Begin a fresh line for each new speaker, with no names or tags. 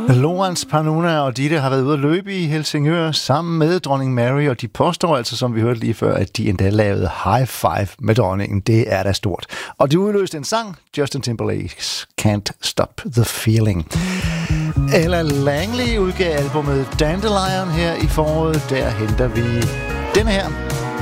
Lawrence, Panuna og Ditte har været ude at løbe i Helsingør sammen med dronning Mary, og de påstår altså, som vi hørte lige før, at de endda lavede high five med dronningen. Det er da stort. Og det udløste en sang, Justin Timberlake's Can't Stop the Feeling. Ella Langley udgav albumet Dandelion her i foråret. Der henter vi denne her.